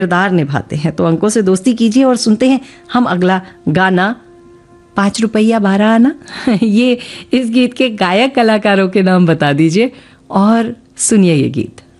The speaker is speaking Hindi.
किरदार निभाते हैं। तो अंकों से दोस्ती कीजिए और सुनते हैं हम अगला गाना 5 रुपया 12 आना। ये इस गीत के गायक कलाकारों के नाम बता दीजिए और सुनिए ये गीत।